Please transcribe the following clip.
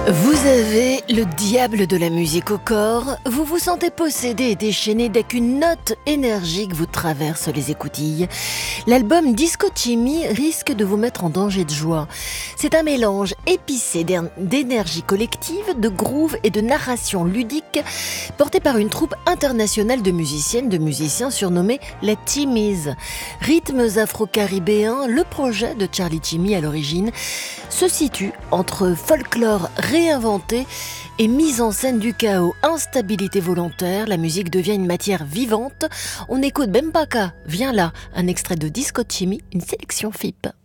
Vous avez le diable de la musique au corps, vous vous sentez possédé et déchaîné dès qu'une note énergique vous traverse les écoutilles. L'album Disco Chimie risque de vous mettre en danger de joie. C'est un mélange épicé d'énergie collective, de groove et de narration ludique, porté par une troupe internationale de musiciennes, de musiciens surnommés les Chimis. Rythmes afro-caribéens, le projet de Charlie Chimie à l'origine se situe entre folklore réinventé et mise en scène du chaos, instabilité volontaire. La musique devient une matière vivante. On écoute Bembaka, viens là, un extrait de Disco Chimie, une sélection FIP.